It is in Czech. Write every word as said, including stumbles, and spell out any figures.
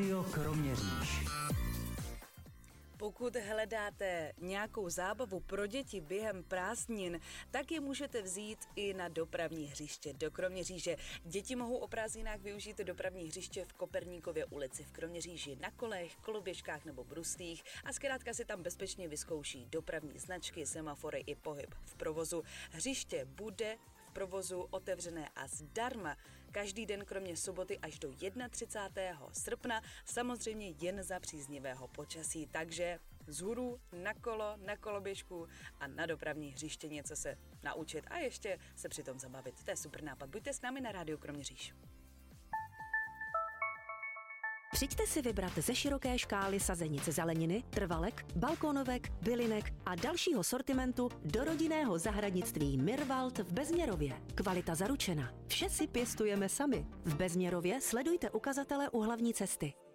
Rádio Kroměříž. Pokud hledáte nějakou zábavu pro děti během prázdnin, tak je můžete vzít i na dopravní hřiště do Kroměříže. Děti mohou o prázdninách využít dopravní hřiště v Koperníkově ulici v Kroměříži na kolech, koloběžkách nebo bruslích a zkrátka si tam bezpečně vyzkouší dopravní značky, semafory i pohyb v provozu. Hřiště bude v provozu otevřené a zdarma každý den kromě soboty až do třicátého prvního srpna, samozřejmě jen za příznivého počasí, takže vzhůru na kolo, na koloběžku a na dopravní hřiště něco se naučit a ještě se přitom zabavit. To je super nápad. Buďte s námi na Rádiu Kroměříž. Přijďte si vybrat ze široké škály sazenic zeleniny, trvalek, balkónovek, bylinek a dalšího sortimentu do rodinného zahradnictví Mirwald v Bezměrově. Kvalita zaručena. Vše si pěstujeme sami. V Bezměrově sledujte ukazatele u hlavní cesty.